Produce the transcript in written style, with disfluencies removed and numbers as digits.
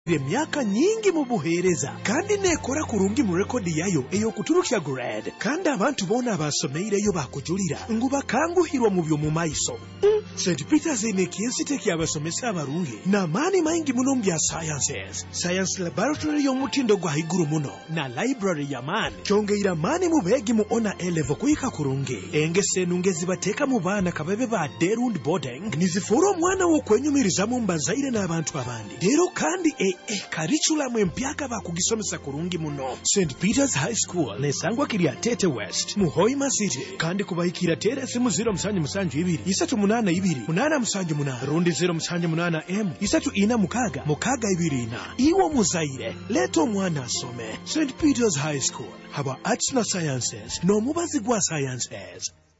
emyaka nyingi mu buheereza kandi neekora kurungi mu rekodi yayo ey'okuturukya grade kandi abantu boona abasomeireyo bakujulira ngu bakanguhirwa mu by'omu maiso. St. Peters eno ekinsite ky'abasomesa abalungi n'amaani maingi muno mu bya sciences. Science laboratory y'omutindo gwa haiguru muno na library y'amaani kyongeera amaani mu beegi mu honor A-level kuyika kurungi. Engese eno ngezibateeka mu baana kababe ba day round boarding nizifuula omwana w'okwenyumirizamu mu bazaire n'abantu abandi. Leero kandi kariculamu empyaka bakugisomesa kurungi muno. St. Peters High School nesangwa kirya Tete West mu Hoima City kandi kubayikira teresi mu 0772 382 878 rundi 0788 346 624. Iwo muzaire leeta omwana asome. St. Peters High School haba arts na sciences n'omubazi gwa sciences.